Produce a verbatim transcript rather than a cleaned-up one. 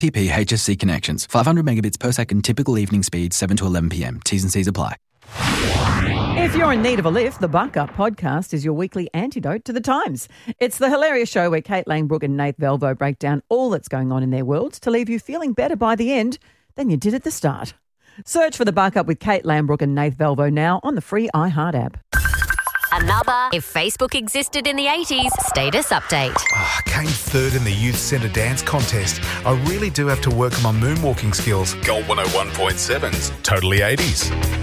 T P H S C Connections. five hundred megabits per second typical evening speed, seven to eleven p.m. T's and C's apply. If you're in need of a lift, the Buck Up podcast is your weekly antidote to the times. It's the hilarious show where Kate Langbrook and Nath Velvo break down all that's going on in their worlds to leave you feeling better by the end than you did at the start. Search for the Buck Up with Kate Langbrook and Nath Velvo now on the free iHeart app. Another If Facebook Existed in the eighties status update. Oh, I came third in the Youth Centre Dance Contest. I really do have to work on my moonwalking skills. Gold one oh one point seven's Totally eighties.